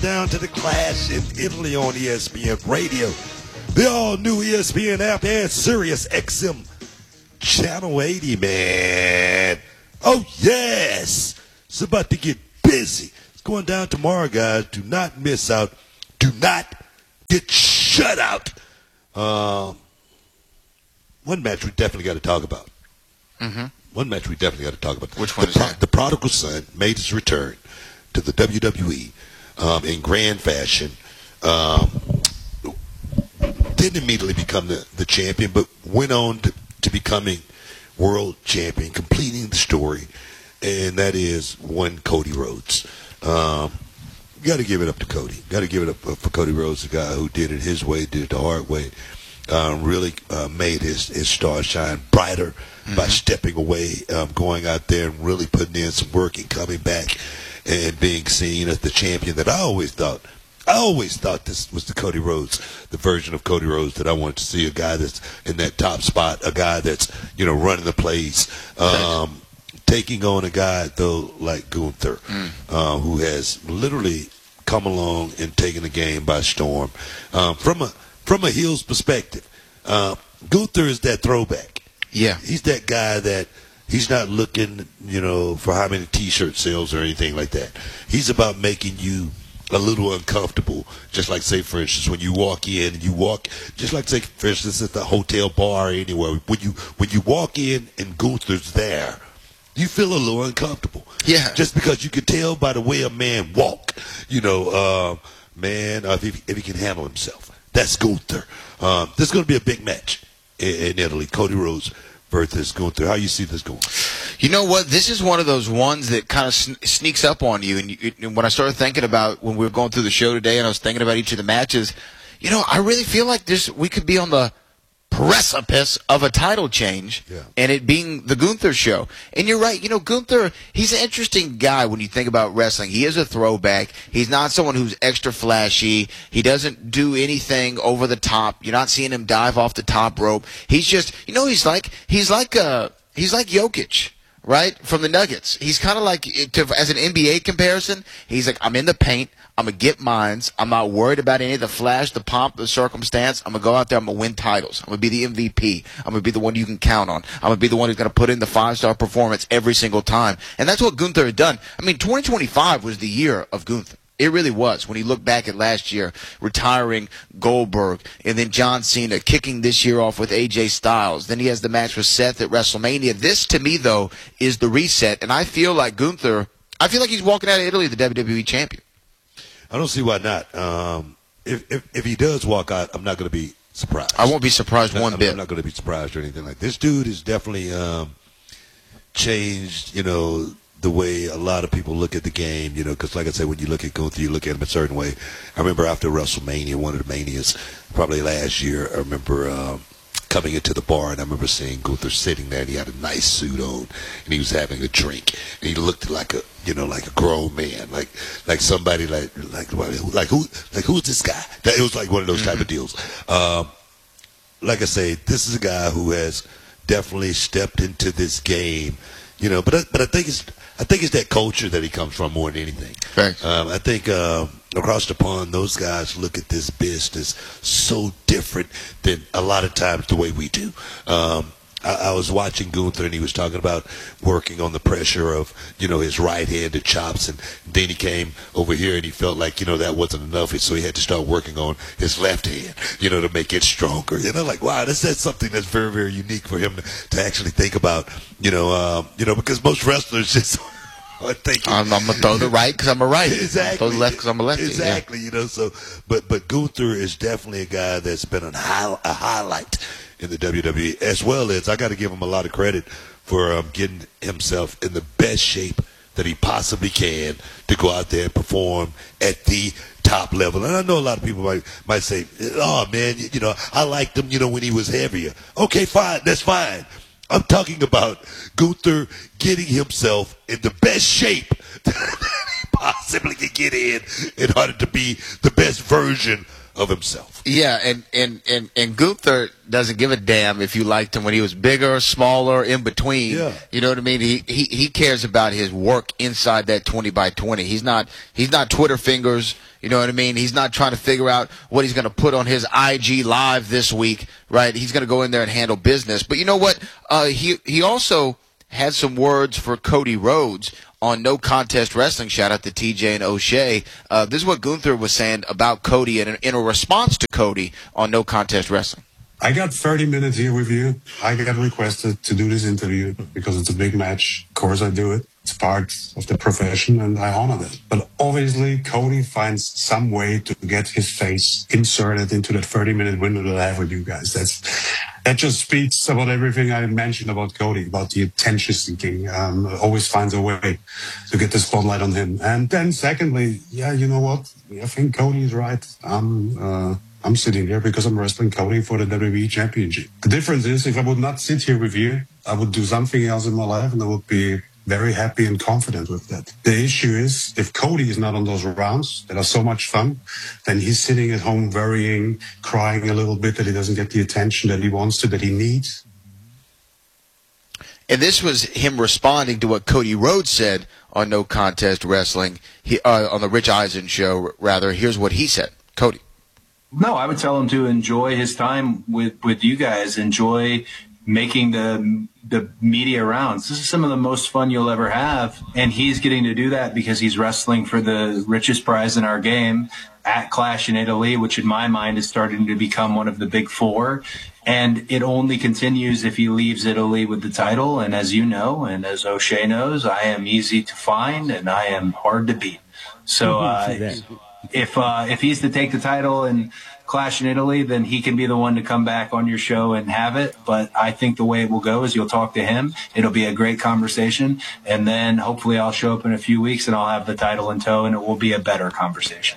Down to the Clash in Italy on ESPN Radio, the all-new ESPN app, and Sirius XM Channel 80, man. Oh, yes. It's about to get busy. It's going down tomorrow, guys. Do not miss out. Do not get shut out. One match we definitely got to talk about. One match we definitely got to talk about. Which one is that? The Prodigal Son made his return to the WWE in grand fashion. Didn't immediately become the champion, but went on to becoming world champion, completing the story, and that is one Cody Rhodes. Got to give it up to Cody. Got to give it up for Cody Rhodes, the guy who did it his way, did it the hard way. Really made his star shine brighter by stepping away, going out there and really putting in some work and coming back and being seen as the champion that I always thought this was the Cody Rhodes, the version of Cody Rhodes that I wanted to see, a guy that's in that top spot, a guy that's, running the plays, taking on a guy, though, like Gunther, who has literally come along and taken the game by storm. From a heel's perspective, Gunther is that throwback. Yeah. He's that guy that he's not looking, for how many T-shirt sales or anything like that. He's about making you a little uncomfortable, just like, say, for instance, when you walk in and just like, say, for instance, at the hotel bar or anywhere, when you walk in and Gunther's there, you feel a little uncomfortable. Yeah. Just because you can tell by the way a man walk, if he can handle himself. That's Gunther. This is going to be a big match in Italy. Cody Rhodes versus Gunther. How you see this going? You know what? This is one of those ones that kind of sneaks up on you. And when I started thinking about when we were going through the show today and I was thinking about each of the matches, I really feel like we could be on the precipice of a title change, and it being the Gunther show. And you're right. Gunther, he's an interesting guy when you think about wrestling. He is a throwback. He's not someone who's extra flashy. He doesn't do anything over the top. You're not seeing him dive off the top rope. He's just, he's like Jokic. Right? From the Nuggets. He's kind of like, as an NBA comparison, he's like, I'm in the paint. I'm going to get mines. I'm not worried about any of the flash, the pomp, the circumstance. I'm going to go out there. I'm going to win titles. I'm going to be the MVP. I'm going to be the one you can count on. I'm going to be the one who's going to put in the 5-star performance every single time. And that's what Gunther had done. 2025 was the year of Gunther. It really was. When you look back at last year, retiring Goldberg, and then John Cena kicking this year off with AJ Styles. Then he has the match with Seth at WrestleMania. This, to me, though, is the reset. And I feel like Gunther, he's walking out of Italy the WWE champion. I don't see why not. If he does walk out, I'm not going to be surprised. I won't be surprised one bit. I'm not going to be surprised or anything like this. Dude has definitely changed, the way a lot of people look at the game, because like I said, when you look at Gunther, you look at him a certain way. I remember after WrestleMania, one of the Manias, probably last year, I remember coming into the bar, and I remember seeing Gunther sitting there, and he had a nice suit on, and he was having a drink, and he looked like a grown man, like somebody who's this guy? It was like one of those type of deals. Like I say, this is a guy who has definitely stepped into this game, but I think it's that culture that he comes from more than anything. Thanks. I think across the pond, those guys look at this business so different than a lot of times the way we do. I was watching Gunther, and he was talking about working on the pressure of, his right-handed chops, and then he came over here, and he felt like, that wasn't enough, so he had to start working on his left hand, to make it stronger. Like, wow, that's something that's very, very unique for him to actually think about, because most wrestlers just are thinking, I'm going to throw the right because I'm a righty. Exactly. Throw the left because I'm a lefty. Exactly, so, but Gunther is definitely a guy that's been a highlight in the WWE, as well as I got to give him a lot of credit for getting himself in the best shape that he possibly can to go out there and perform at the top level. And I know a lot of people might say, oh, man, I liked him, when he was heavier. Okay, fine, that's fine. I'm talking about Gunther getting himself in the best shape that he possibly can get in order to be the best version of himself. Yeah, and Gunther doesn't give a damn if you liked him when he was bigger, smaller, in between. Yeah. You know what I mean? He cares about his work inside that 20 by 20. He's not Twitter fingers You know what I mean? He's not trying to figure out what he's going to put on his IG Live this week, right? He's going to go in there and handle business. But you know what? He also had some words for Cody Rhodes on No Contest Wrestling. Shout out to TJ and O'Shea. This is what Gunther was saying about Cody in a response to Cody on No Contest Wrestling. I got 30 minutes here with you. I got requested to do this interview because it's a big match. Of course I do it. It's part of the profession and I honor that. But obviously Cody finds some way to get his face inserted into that 30-minute window that I have with you guys. That just speaks about everything I mentioned about Cody, about the attention seeking. Always finds a way to get the spotlight on him. And then secondly, yeah, you know what? I think Cody is right. I'm sitting here because I'm wrestling Cody for the WWE Championship. The difference is if I would not sit here with you, I would do something else in my life and I would be very happy and confident with that. The issue is if Cody is not on those rounds that are so much fun, then he's sitting at home worrying, crying a little bit that he doesn't get the attention that he wants to, that he needs. And this was him responding to what Cody Rhodes said on No Contest Wrestling, on the Rich Eisen show, rather. Here's what he said. Cody. No, I would tell him to enjoy his time with you guys. Enjoy making the media rounds. This is some of the most fun you'll ever have. And he's getting to do that because he's wrestling for the richest prize in our game at Clash in Italy, which in my mind is starting to become one of the big four. And it only continues if he leaves Italy with the title. And as you know, and as O'Shea knows, I am easy to find and I am hard to beat. So if he's to take the title and Clash in Italy, then he can be the one to come back on your show and have it. But I think the way it will go is you'll talk to him. It'll be a great conversation. And then hopefully I'll show up in a few weeks and I'll have the title in tow and it will be a better conversation.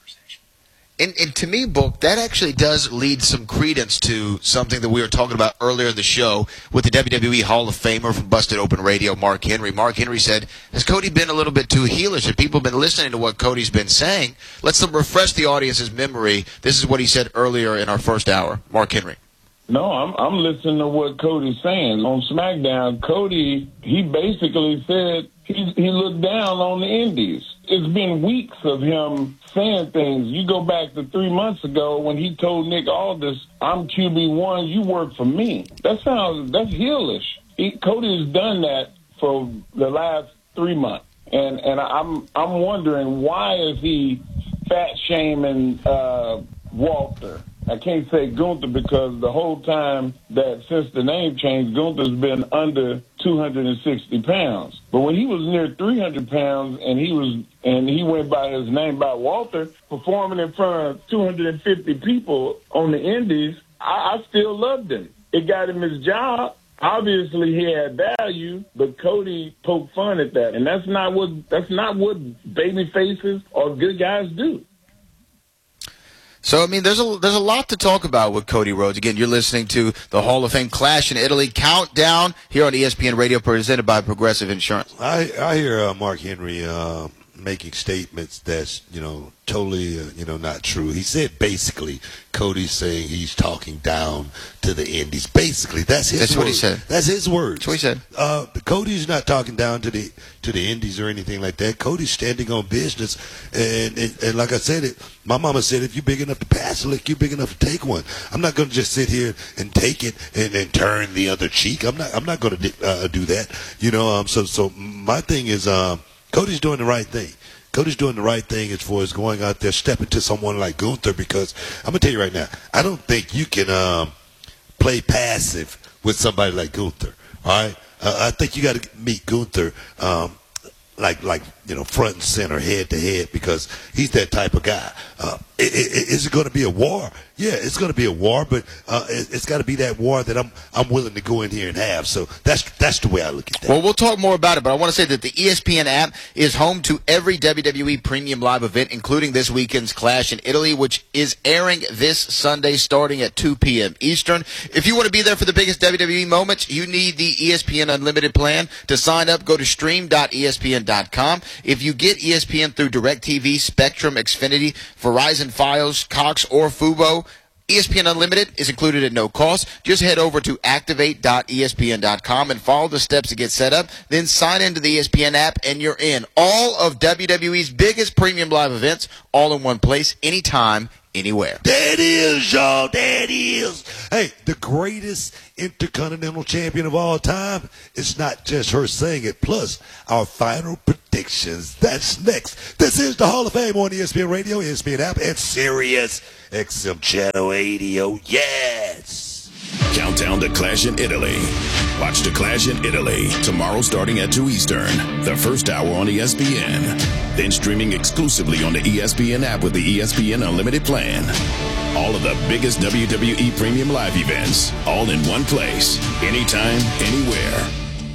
And to me, Book, that actually does lead some credence to something that we were talking about earlier in the show with the WWE Hall of Famer from Busted Open Radio, Mark Henry. Mark Henry said, has Cody been a little bit too heelish? Have people been listening to what Cody's been saying? Let's refresh the audience's memory. This is what he said earlier in our first hour. Mark Henry. No, I'm listening to what Cody's saying. On SmackDown, Cody, he basically said he looked down on the Indies. It's been weeks of him saying things. You go back to 3 months ago when he told Nick Aldis, I'm QB1, you work for me. That's heelish. Cody has done that for the last 3 months. And I'm wondering, why is he fat shaming Walter? I can't say Gunther because the whole time that since the name changed, Gunther's been under 260 pounds. But when he was near 300 pounds and he went by his name by Walter, performing in front of 250 people on the Indies, I still loved him. It got him his job. Obviously, he had value, but Cody poked fun at that, and that's not what baby faces or good guys do. So, I mean, there's a lot to talk about with Cody Rhodes. Again, you're listening to the Hall of Fame Clash in Italy Countdown here on ESPN Radio, presented by Progressive Insurance. I hear Mark Henry making statements that's, totally, not true. He said basically Cody's saying he's talking down to the Indies. Basically, that's his That's words. what he said. That's his words. That's what he said. Cody's not talking down to the Indies or anything like that. Cody's standing on business, and like I said, my mama said, if you're big enough to pass a lick, you're big enough to take one. I'm not going to just sit here and take it and then turn the other cheek. I'm not going to do that. So my thing is, Cody's doing the right thing. Cody's doing the right thing as far as going out there, stepping to someone like Gunther, because I'm going to tell you right now, I don't think you can play passive with somebody like Gunther, all right? I think you got to meet Gunther front and center, head to head, because he's that type of guy. Is it going to be a war? Yeah, it's going to be a war, but it's got to be that war that I'm willing to go in here and have. So that's the way I look at that. Well, we'll talk more about it, but I want to say that the ESPN app is home to every WWE Premium Live event, including this weekend's Clash in Italy, which is airing this Sunday starting at 2 p.m. Eastern. If you want to be there for the biggest WWE moments, you need the ESPN Unlimited plan. To sign up, go to stream.espn.com. If you get ESPN through DirecTV, Spectrum, Xfinity, Verizon Fios, Cox, or Fubo, ESPN Unlimited is included at no cost. Just head over to activate.espn.com and follow the steps to get set up. Then sign into the ESPN app, and you're in. All of WWE's biggest premium live events, all in one place, anytime, anywhere. There it is, y'all. There it is. Hey, the greatest Intercontinental Champion of all time. It's not just her saying it. Plus, our final predictions. That's next. This is the Hall of Fame on ESPN Radio, ESPN app, and Sirius XM Channel 80. Oh, yes. Countdown to Clash in Italy. Watch The Clash in Italy tomorrow starting at 2 Eastern. The first hour on ESPN. Then streaming exclusively on the ESPN app with the ESPN Unlimited plan. All of the biggest WWE Premium Live events, all in one place, anytime, anywhere.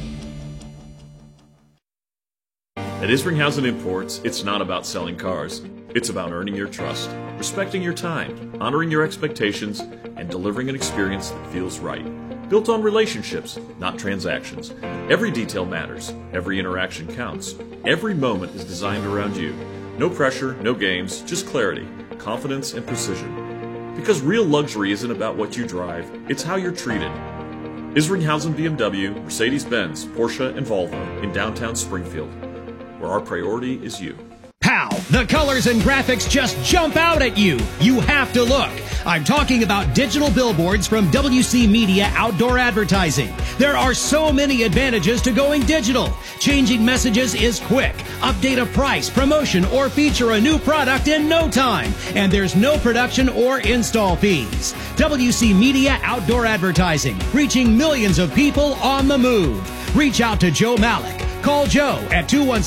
At Isringhausen Imports, it's not about selling cars. It's about earning your trust, respecting your time, honoring your expectations, and delivering an experience that feels right. Built on relationships, not transactions. Every detail matters. Every interaction counts. Every moment is designed around you. No pressure, no games, just clarity, confidence, and precision. Because real luxury isn't about what you drive, it's how you're treated. Isringhausen BMW, Mercedes-Benz, Porsche, and Volvo in downtown Springfield, where our priority is you. Pow! The colors and graphics just jump out at you. You have to look. I'm talking about digital billboards from WC Media Outdoor Advertising. There are so many advantages to going digital. Changing messages is quick. Update a price, promotion, or feature a new product in no time. And there's no production or install fees. WC Media Outdoor Advertising, reaching millions of people on the move. Reach out to Joe Malik. Call Joe at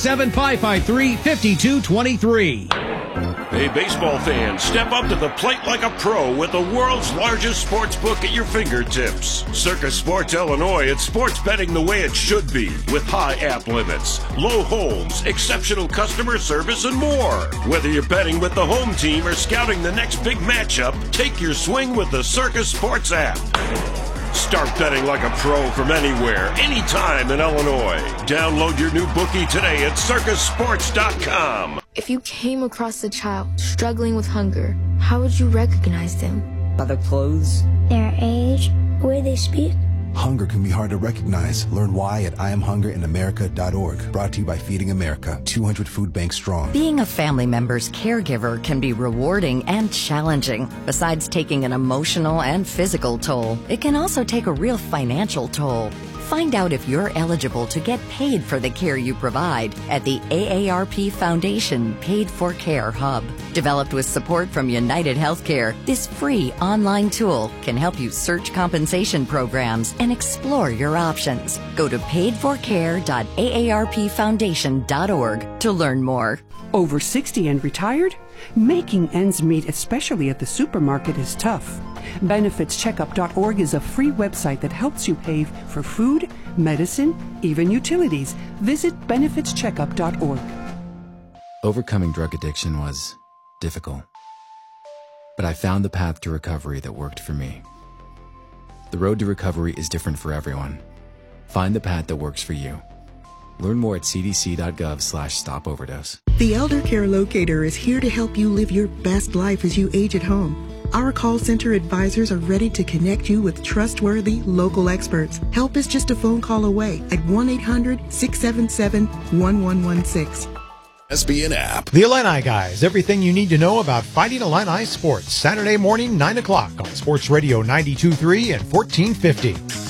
217-553-5223. Hey, baseball fans, step up to the plate like a pro with the world's largest sports book at your fingertips. Circus Sports Illinois, it's sports betting the way it should be, with high app limits, low holds, exceptional customer service, and more. Whether you're betting with the home team or scouting the next big matchup, take your swing with the Circus Sports app. Start betting like a pro from anywhere, anytime in Illinois. Download your new bookie today at circusports.com. If you came across a child struggling with hunger, how would you recognize them? By their clothes, their age, the way they speak. Hunger can be hard to recognize. Learn why at IamHungerInAmerica.org. Brought to you by Feeding America, 200 food banks strong. Being a family member's caregiver can be rewarding and challenging. Besides taking an emotional and physical toll, it can also take a real financial toll. Find out if you're eligible to get paid for the care you provide at the AARP Foundation Paid for Care Hub. Developed with support from United Healthcare, this free online tool can help you search compensation programs and explore your options. Go to paidforcare.aarpfoundation.org to learn more. Over 60 and retired? Making ends meet, especially at the supermarket, is tough. BenefitsCheckup.org is a free website that helps you pay for food, medicine, even utilities. Visit BenefitsCheckup.org. Overcoming drug addiction was difficult, but I found the path to recovery that worked for me. The road to recovery is different for everyone. Find the path that works for you. Learn more at cdc.gov/stopoverdose. The Elder Care Locator is here to help you live your best life as you age at home. Our call center advisors are ready to connect you with trustworthy local experts. Help is just a phone call away at 1-800-677-1116. ESPN app. The Illini Guys, everything you need to know about Fighting Illini sports. Saturday morning, 9 o'clock on Sports Radio 92.3 and 1450.